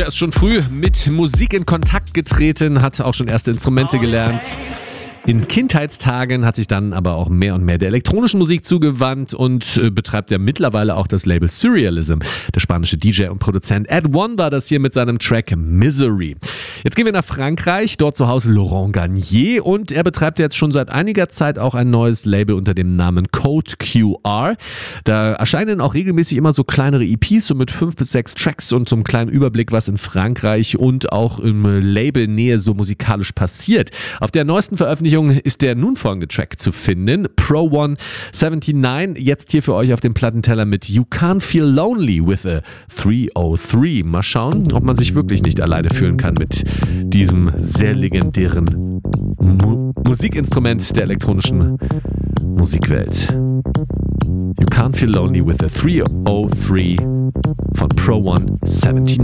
Tja, ist schon früh mit Musik in Kontakt getreten, hat auch schon erste Instrumente gelernt. In Kindheitstagen hat sich dann aber auch mehr und mehr der elektronischen Musik zugewandt und betreibt ja mittlerweile auch das Label Surrealism. Der spanische DJ und Produzent Ed One war das hier mit seinem Track Misery. Jetzt gehen wir nach Frankreich, dort zu Hause Laurent Garnier, und er betreibt jetzt schon seit einiger Zeit auch ein neues Label unter dem Namen Code QR. Da erscheinen auch regelmäßig immer so kleinere EPs, so mit 5 bis 6 Tracks und so einem kleinen Überblick, was in Frankreich und auch im Labelnähe so musikalisch passiert. Auf der neuesten Veröffentlichung ist der nun folgende Track zu finden. Pro One 79, jetzt hier für euch auf dem Plattenteller mit You Can't Feel Lonely with a 303. Mal schauen, ob man sich wirklich nicht alleine fühlen kann mit diesem sehr legendären Musikinstrument der elektronischen Musikwelt. You Can't Feel Lonely with a 303 von Pro One 79.